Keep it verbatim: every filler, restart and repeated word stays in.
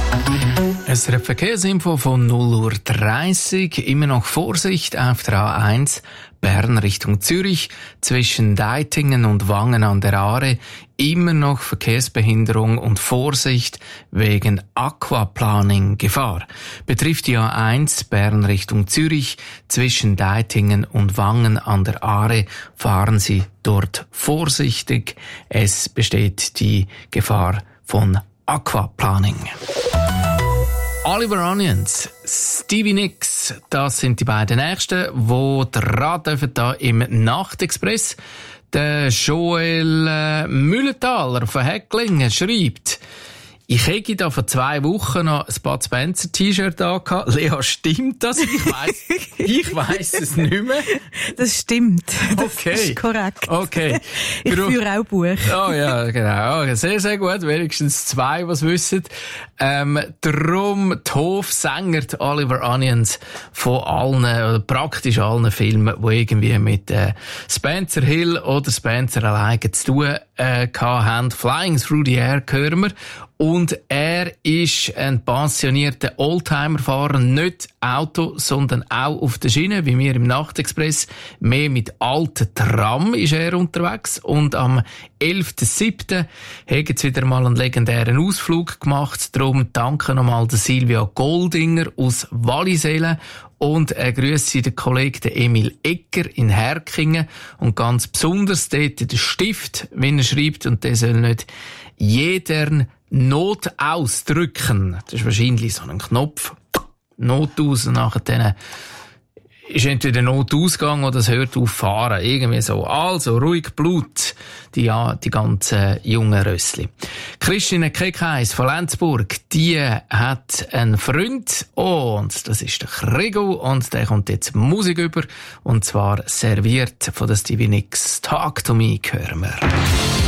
Es ist eine Verkehrsinfo von null Uhr dreißig. Immer noch Vorsicht auf der A eins Bern Richtung Zürich zwischen Deitingen und Wangen an der Aare. Immer noch Verkehrsbehinderung und Vorsicht wegen Aquaplaning Gefahr. Betrifft die A eins Bern Richtung Zürich zwischen Deitingen und Wangen an der Aare. Fahren Sie dort vorsichtig. Es besteht die Gefahr von Aquaplaning. Oliver Onions, Stevie Nicks, das sind die beiden Nächsten, die dran dürfen da im Nachtexpress. Der Joel äh, Mühlenthaler von Häcklingen schreibt: Ich hätte da vor zwei Wochen noch ein Bud Spencer T-Shirt angehabt. Lea, stimmt das? Ich weiss, ich weiss es nicht mehr. Das stimmt. Das okay. ist korrekt. Okay. Ich führe auch Buch. Oh ja, genau. Okay, sehr, sehr gut. Wenigstens zwei, was wissen. Ähm, drum die Hofsänger, die Oliver Onions, von allen, oder praktisch allen Filmen, die irgendwie mit äh, Spencer Hill oder Spencer alleine zu tun äh, haben. Flying Through the Air hören wir. Und er ist ein pensionierter Oldtimer-Fahrer, nicht Auto, sondern auch auf der Schiene, wie wir im Nachtexpress. Mehr mit alten Tram ist er unterwegs. Und am elften siebten haben sie wieder mal einen legendären Ausflug gemacht. Darum danke nochmal der Silvia Goldinger aus Wallisellen. Und er grüße den Kollegen Emil Egger in Herkingen. Und ganz besonders dort den Stift, wenn er schreibt, und der soll nicht jeder Not ausdrücken. Das ist wahrscheinlich so ein Knopf. Not aus, und nachher dann ist entweder Notausgang oder es hört auf fahren. Irgendwie so. Also, ruhig Blut. Die, ja, die ganzen jungen Rössli. Christine Keckheis von Lenzburg, die hat einen Freund. Und das ist der Krigo. Und der kommt jetzt Musik über. Und zwar serviert von der Stevie Nicks. Talk to me, hören wir.